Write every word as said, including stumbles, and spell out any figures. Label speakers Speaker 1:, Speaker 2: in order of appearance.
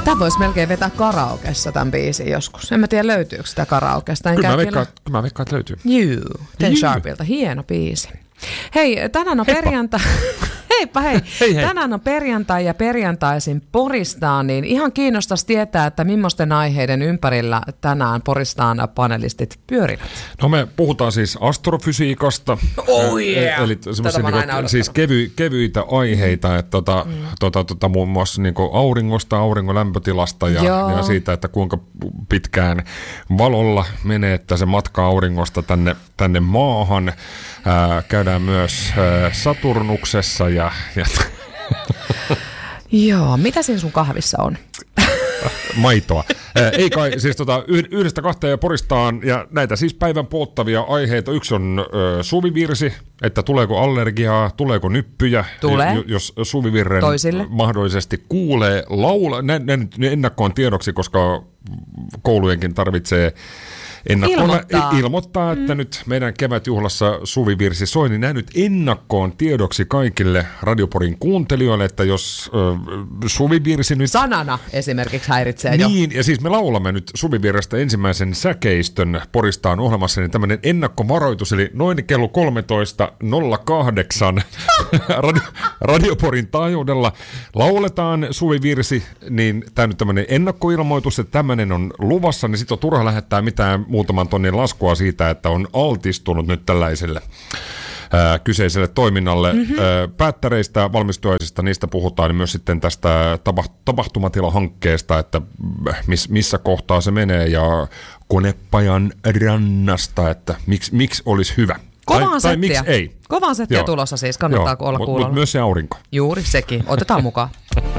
Speaker 1: Tämä voisi melkein vetää karaokessa tämän biisin joskus. En mä tiedä, löytyykö sitä karaokesta.
Speaker 2: Kyllä mä veikkaan, kyllä mä veikkaan, että löytyy.
Speaker 1: Juu, Ten Sharpilta. Hieno biisi. Hei, tänään on perjantai. Heippa hei.
Speaker 2: hei, hei.
Speaker 1: Tänään on perjantai ja perjantaisin poristaan, niin ihan kiinnostaisi tietää, että millaisten aiheiden ympärillä tänään poristaan panelistit pyörivät.
Speaker 2: No me puhutaan siis astrofysiikasta.
Speaker 1: Oh yeah.
Speaker 2: Eli niin siis kevy, kevyitä aiheita, että tota, mm. tota, tota, muun muassa niin auringosta, auringon lämpötilasta ja, ja siitä, että kuinka pitkään valolla menee, että se matka auringosta tänne, tänne maahan. Ää, käydään myös ää, Saturnuksessa ja... ja
Speaker 1: Joo, mitä siinä sun kahvissa on?
Speaker 2: Maitoa. Ää, ei kai, siis tota, yhdestä kahteen poristaan, ja näitä siis päivän polttavia aiheita. Yksi on ö, suvivirsi, että tuleeko allergiaa, tuleeko nyppyjä,
Speaker 1: Tulee.
Speaker 2: J- jos suvivirren
Speaker 1: Toisille.
Speaker 2: mahdollisesti kuulee laula. Nä, nä, ennakkoon tiedoksi, koska koulujenkin tarvitsee ennakkoon
Speaker 1: ilmoittaa,
Speaker 2: ilmoittaa että mm. nyt meidän kevätjuhlassa suvivirsi soi, niin nämä nyt ennakkoon tiedoksi kaikille Radioporin kuuntelijoille, että jos äh, suvivirsi nyt...
Speaker 1: Sanana esimerkiksi häiritsee jo.
Speaker 2: Niin, ja siis me laulamme nyt suvivirrestä ensimmäisen säkeistön Poristaan ohjelmassa, niin tämmöinen ennakkovaroitus, eli noin kello kolmetoista nolla kahdeksan Radio, Radioporin taajuudella lauletaan suvivirsi, niin tämä nyt tämmöinen ennakkoilmoitus, että tämmöinen on luvassa, niin sitten on turha lähettää mitään muutaman tonnin laskua siitä, että on altistunut nyt tällaiselle ää, kyseiselle toiminnalle. Mm-hmm. Ää, päättäreistä, valmistujaisista, niistä puhutaan, niin myös sitten tästä tapaht- tapahtumatilahankkeesta, että miss, missä kohtaa se menee, ja Konepajan rannasta, että miksi, miksi olisi hyvä.
Speaker 1: Kovaa
Speaker 2: tai, tai miksi ei.
Speaker 1: Kovaa settiä tulossa siis, kannattaa olla kuulolla.
Speaker 2: Mutta myös se aurinko.
Speaker 1: Juuri sekin, otetaan mukaan.